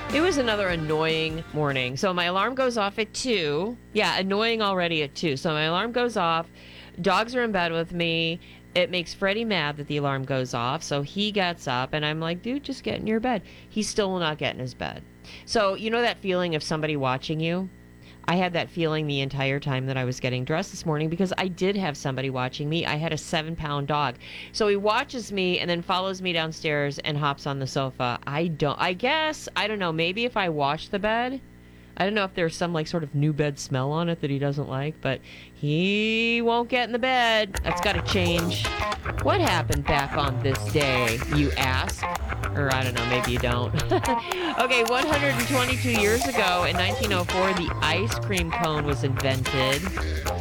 It was another annoying morning. So my alarm goes off at 2. Yeah, annoying already at 2. So my alarm goes off. Dogs are in bed with me. It makes Freddie mad that the alarm goes off. So he gets up and I'm like, dude, just get in your bed. He still will not get in his bed. So you know that feeling of somebody watching you? I had that feeling the entire time that I was getting dressed this morning because I did have somebody watching me. I had a 7-pound dog. So he watches me and then follows me downstairs and hops on the sofa. I don't know, maybe if I wash the bed, I don't know if there's some like sort of new bed smell on it that he doesn't like, but he won't get in the bed. That's got to change. What happened back on this day, you ask? Or I don't know, maybe you don't. Okay, 122 years ago in 1904, the ice cream cone was invented.